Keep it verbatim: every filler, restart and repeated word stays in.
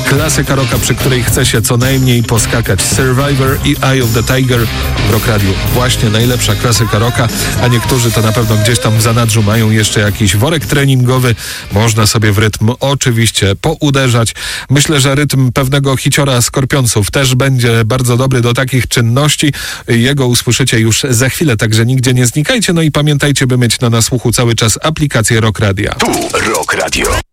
Klasyka rocka, przy której chce się co najmniej poskakać. Survivor i Eye of the Tiger w Rock Radio. Właśnie najlepsza klasyka rocka, a niektórzy to na pewno gdzieś tam w zanadrzu mają jeszcze jakiś worek treningowy. Można sobie w rytm oczywiście pouderzać. Myślę, że rytm pewnego hiciora Skorpionców też będzie bardzo dobry do takich czynności. Jego usłyszycie już za chwilę, także nigdzie nie znikajcie. No i pamiętajcie, by mieć na nasłuchu cały czas aplikację Rock Radia. Tu Rock Radio.